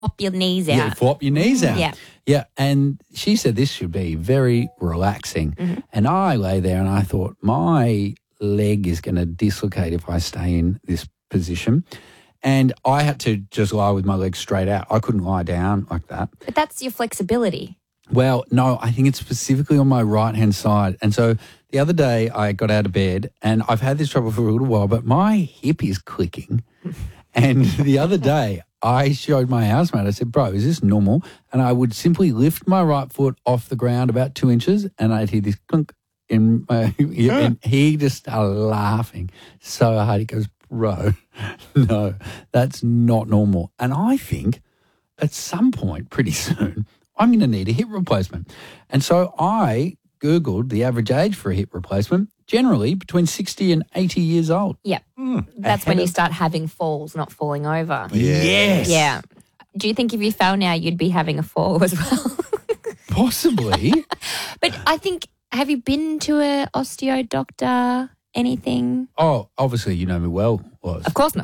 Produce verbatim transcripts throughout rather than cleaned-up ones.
Flop your knees out. Yeah, flop your knees out. Yeah. Yeah, and she said this should be very relaxing. Mm-hmm. And I lay there and I thought, my leg is going to dislocate if I stay in this position. And I had to just lie with my legs straight out. I couldn't lie down like that. But that's your flexibility. Well, no, I think it's specifically on my right-hand side. And so the other day I got out of bed and I've had this trouble for a little while, but my hip is clicking. And the other day I showed my housemate, I said, bro, is this normal? And I would simply lift my right foot off the ground about two inches and I'd hear this clunk in my hip. And he just started laughing so hard. He goes, bro, no, that's not normal. And I think at some point pretty soon I'm going to need a hip replacement. And so I Googled the average age for a hip replacement, generally between sixty and eighty years old. Yeah. That's when you start having falls, not falling over. Yes. Yeah. Do you think if you fell now, you'd be having a fall as well? Possibly. But I think, have you been to a osteo doctor, anything? Oh, obviously you know me well, Loz. Of course not.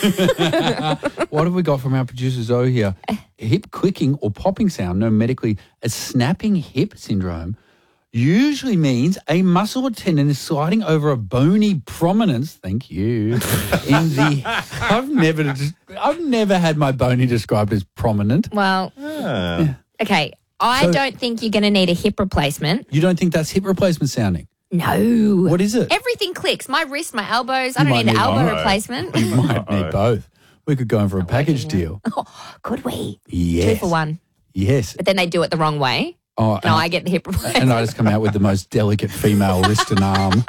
What have we got from our producer Zoe here? Hip clicking or popping sound, known medically as snapping hip syndrome, usually means a muscle or tendon is sliding over a bony prominence. Thank you. In the, I've never, I've never had my bony described as prominent. Well, okay. I So- don't think you're going to need a hip replacement. You don't think that's hip replacement sounding? No. What is it? Everything clicks. My wrist, my elbows. I You don't might need an need elbow one. replacement. You might need both. We could go in for a package deal. Could we? Yes. Two for one. Yes. But then they do it the wrong way. Oh, No, and, I get the hip replacement. and I just come out with the most delicate female wrist and arm.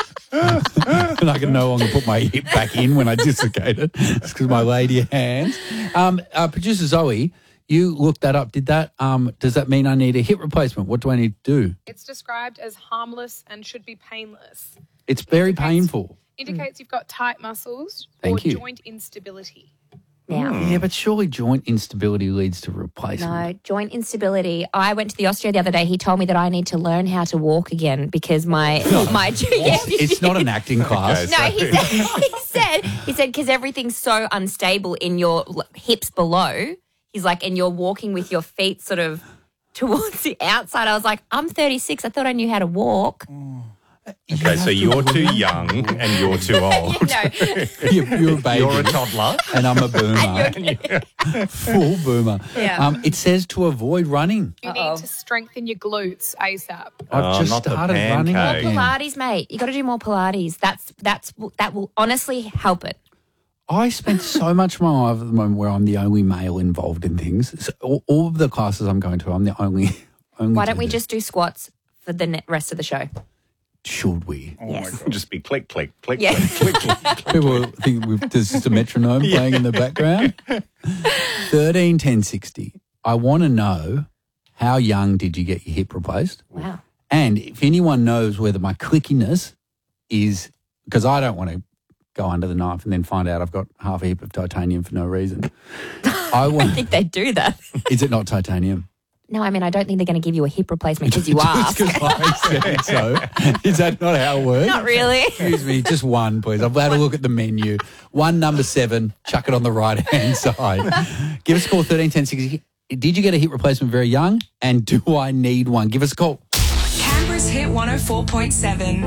And I can no longer put my hip back in when I dislocate it. It's because my lady hands. Um, uh, Producer Zoe, you looked that up. Did that? Um, does that mean I need a hip replacement? What do I need to do? It's described as harmless and should be painless. It's very painful. Indicates you've got tight muscles Thank or you. joint instability. Now. Yeah, but surely joint instability leads to replacement. No, joint instability. I went to the osteo the other day. He told me that I need to learn how to walk again because my my yeah. It's not an acting class. No, he said he said he said because everything's so unstable in your l- hips below. He's like, and you're walking with your feet sort of towards the outside. I was like, I'm thirty-six. I thought I knew how to walk. Okay, so you're too young and you're too old. Yeah, no. You're, you're a baby. You're a toddler. And I'm a boomer. Full boomer. Yeah. Um, it says to avoid running. You Uh-oh. need to strengthen your glutes ASAP. I've Oh, just not the started running pancake. again. Pilates, mate. You got to do more Pilates. That's that's that will honestly help it. I spent so much of my life at the moment where I'm the only male involved in things. So all, all of the classes I'm going to, I'm the only. only Why don't we gender. just do squats for the ne- rest of the show? Should we? Oh Yes. my God. Just be click, click, click, Yeah. click, click, click. People think we've, there's just a metronome playing in the background. thirteen ten sixty. I want to know, how young did you get your hip replaced? Wow. And if anyone knows whether my clickiness is, because I don't want to go under the knife and then find out I've got half a hip of titanium for no reason. I I want. think they do that. Is it not titanium? No, I mean, I don't think they're going to give you a hip replacement because you Just ask. 'cause I said so. Is that not how it works? Not really. Excuse me, just one, please. I've had a look at the menu. One, number seven, chuck it on the right-hand side. Give us a call, thirteen ten sixty. Did you get a hip replacement very young? And do I need one? Give us a call. Canberra's Hit one oh four point seven.